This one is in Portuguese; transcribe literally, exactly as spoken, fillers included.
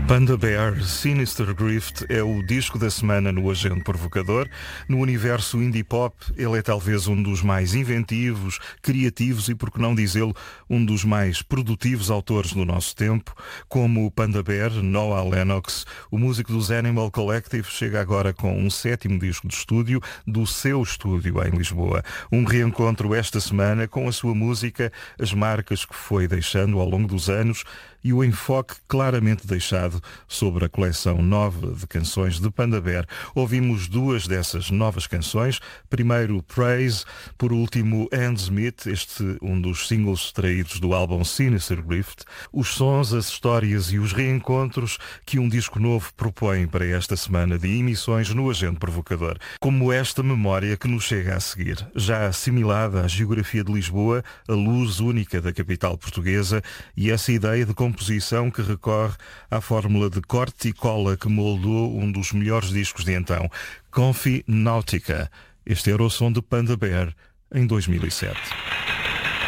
Panda Bear, Sinister Grift é o disco da semana no Agente Provocador. No universo indie pop, ele é talvez um dos mais inventivos, criativos e, por que não dizê-lo, um dos mais produtivos autores do nosso tempo. Como o Panda Bear, Noah Lennox, o músico dos Animal Collective, chega agora com um sétimo disco de estúdio do seu estúdio em Lisboa. Um reencontro esta semana com a sua música, as marcas que foi deixando ao longo dos anos e o enfoque claramente deixado sobre a coleção nova de canções de Panda Bear. Ouvimos duas dessas novas canções. Primeiro Praise, por último Handsmith, este um dos singles extraídos do álbum Sinister Grift. Os sons, as histórias e os reencontros que um disco novo propõe para esta semana de emissões no Agente Provocador. Como esta memória que nos chega a seguir, já assimilada à geografia de Lisboa, a luz única da capital portuguesa e essa ideia de composição que recorre à fórmula de corte e cola que moldou um dos melhores discos de então, Confi Nautica. Este era o som de Panda Bear em dois mil e sete.